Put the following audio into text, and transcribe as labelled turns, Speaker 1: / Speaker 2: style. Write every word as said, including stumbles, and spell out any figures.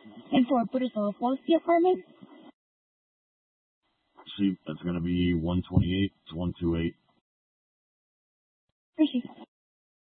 Speaker 1: And for Buddhism, what's the apartment?
Speaker 2: See, that's going to be one twenty-eight to one twenty-eight.
Speaker 1: Appreciate it.